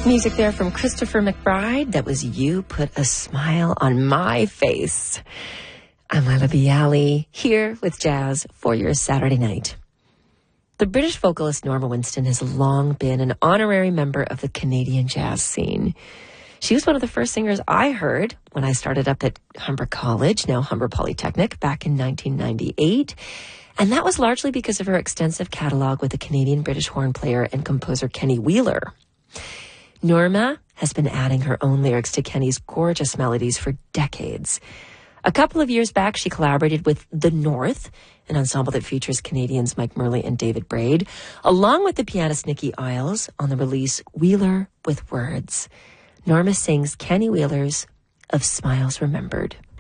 Music there from Christopher McBride. That was You Put a Smile on My Face. I'm Lila Bialy, here with Jazz for your Saturday night. The British vocalist Norma Winston has long been an honorary member of the Canadian jazz scene. She was one of the first singers I heard when I started up at Humber College, now Humber Polytechnic, back in 1998. And that was largely because of her extensive catalog with the Canadian British horn player and composer Kenny Wheeler. Norma has been adding her own lyrics to Kenny's gorgeous melodies for decades. A couple of years back, she collaborated with The North, an ensemble that features Canadians Mike Murley and David Braid, along with the pianist Nikki Isles on the release Wheeler with Words. Norma sings Kenny Wheeler's Of Smiles Remembered.